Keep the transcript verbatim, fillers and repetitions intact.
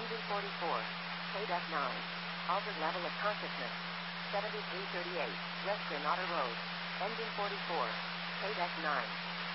Engine forty-four. K-Deck nine. Altered level of consciousness. seventy-three thirty-eight. West Granada Road. Engine forty-four. K-Deck nine.